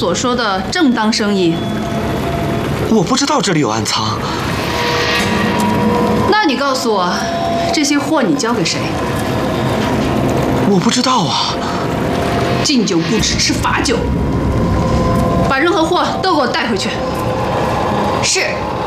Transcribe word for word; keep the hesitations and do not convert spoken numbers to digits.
所说的正当生意。 我不知道这里有暗仓。 那你告诉我，这些货你交给谁？ 我不知道啊。 敬酒不吃吃罚酒，把任何货都给我带回去。 是。